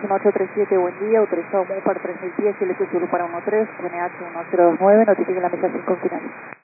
1837, buen día, autorizado MU para 3000 pies, LQ Zulu para 13, NH 1029, notifique la mesa 5 final.